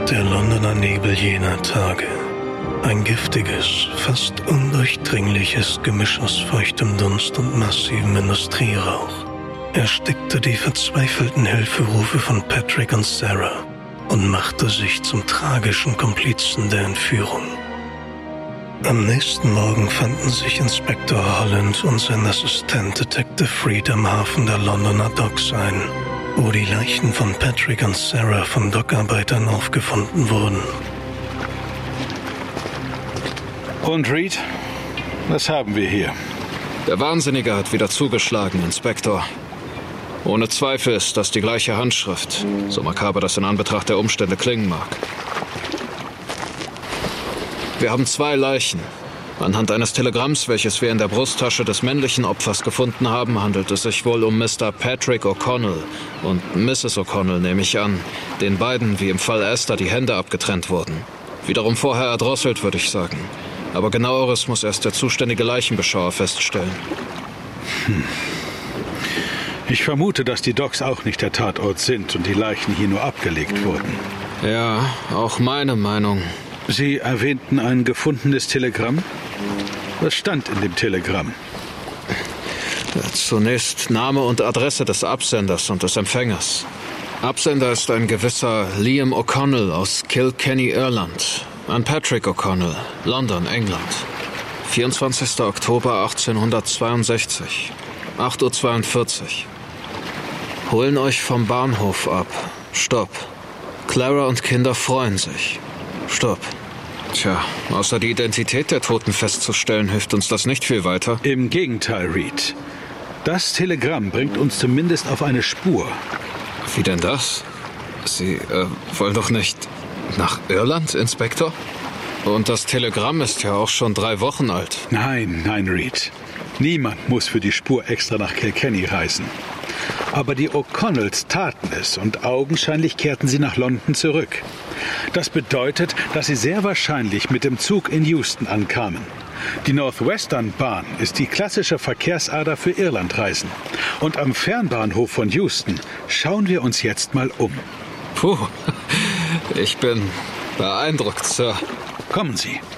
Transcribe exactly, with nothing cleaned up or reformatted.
Der Londoner Nebel jener Tage. Ein giftiges, fast undurchdringliches Gemisch aus feuchtem Dunst und massivem Industrierauch erstickte die verzweifelten Hilferufe von Patrick und Sarah und machte sich zum tragischen Komplizen der Entführung. Am nächsten Morgen fanden sich Inspektor Holland und sein Assistent Detective Reed am Hafen der Londoner Docks ein, wo die Leichen von Patrick und Sarah von Dockarbeitern aufgefunden wurden. Und Reed, was haben wir hier? Der Wahnsinnige hat wieder zugeschlagen, Inspektor. Ohne Zweifel ist das die gleiche Handschrift, so makaber das in Anbetracht der Umstände klingen mag. Wir haben zwei Leichen. Anhand eines Telegramms, welches wir in der Brusttasche des männlichen Opfers gefunden haben, handelt es sich wohl um Mister Patrick O'Connell und Misses O'Connell, nehme ich an, den beiden, wie im Fall Esther, die Hände abgetrennt wurden. Wiederum vorher erdrosselt, würde ich sagen. Aber genaueres muss erst der zuständige Leichenbeschauer feststellen. Hm. Ich vermute, dass die Docks auch nicht der Tatort sind und die Leichen hier nur abgelegt wurden. Ja, auch meine Meinung. Sie erwähnten ein gefundenes Telegramm? Was stand in dem Telegramm? Zunächst Name und Adresse des Absenders und des Empfängers. Absender ist ein gewisser Liam O'Connell aus Kilkenny, Irland. An Patrick O'Connell, London, England. vierundzwanzigster Oktober achtzehnhundertzweiundsechzig, acht Uhr zweiundvierzig. Holen euch vom Bahnhof ab. Stopp. Clara und Kinder freuen sich. Stopp. Tja, außer die Identität der Toten festzustellen, hilft uns das nicht viel weiter. Im Gegenteil, Reed. Das Telegramm bringt uns zumindest auf eine Spur. Wie denn das? Sie äh, wollen doch nicht nach Irland, Inspektor? Und das Telegramm ist ja auch schon drei Wochen alt. Nein, nein, Reed. Niemand muss für die Spur extra nach Kilkenny reisen. Aber die O'Connells taten es und augenscheinlich kehrten sie nach London zurück. Das bedeutet, dass sie sehr wahrscheinlich mit dem Zug in Euston ankamen. Die Northwestern-Bahn ist die klassische Verkehrsader für Irlandreisen. Und am Fernbahnhof von Euston schauen wir uns jetzt mal um. Puh, ich bin beeindruckt, Sir. Kommen Sie.